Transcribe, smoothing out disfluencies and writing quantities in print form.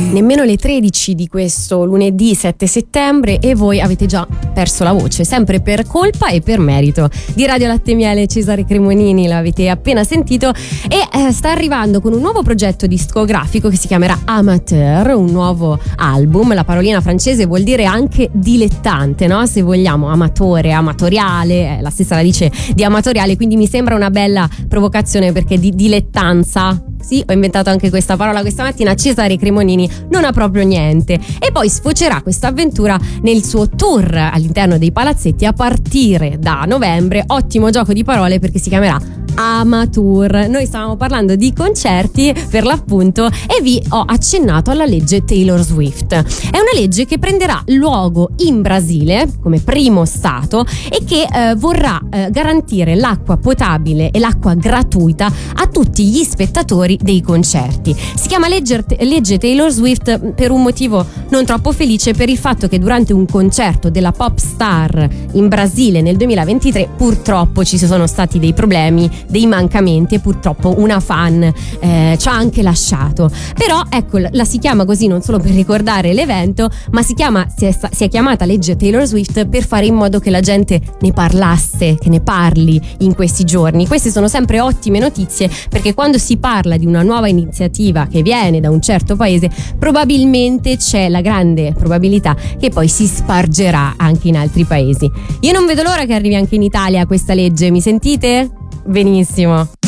nemmeno le 13 di questo lunedì 7 settembre e voi avete già perso la voce, sempre per colpa e per merito di Radio Latte Miele. Cesare Cremonini l'avete appena sentito e sta arrivando con un nuovo progetto discografico che si chiamerà Amateur, un nuovo album. La parolina francese vuol dire anche dilettante, no? Se vogliamo, amatore, amatoriale, la stessa radice di amatoriale, quindi mi sembra una bella provocazione, perché di dilettanza, sì, ho inventato anche questa parola questa mattina, Cesare Cremonini non ha proprio niente. E poi sfocerà questa avventura nel suo tour all'interno dei palazzetti a partire da novembre. Ottimo gioco di parole, perché si chiamerà Amateur. Noi stavamo parlando di concerti per l'appunto e vi ho accennato alla legge Taylor Swift. È una legge che prenderà luogo in Brasile come primo stato e che vorrà garantire l'acqua potabile e l'acqua gratuita a tutti gli spettatori dei concerti. Si chiama legge Taylor Swift per un motivo non troppo felice, per il fatto che durante un concerto della pop star in Brasile nel 2023 purtroppo ci sono stati dei problemi, dei mancamenti, e purtroppo una fan ci ha anche lasciato. Però ecco, la si chiama così non solo per ricordare l'evento, ma si è chiamata legge Taylor Swift per fare in modo che la gente ne parlasse, che ne parli in questi giorni. Queste sono sempre ottime notizie, perché quando si parla di una nuova iniziativa che viene da un certo paese, probabilmente c'è la grande probabilità che poi si spargerà anche in altri paesi. Io non vedo l'ora che arrivi anche in Italia questa legge, mi sentite? Benissimo.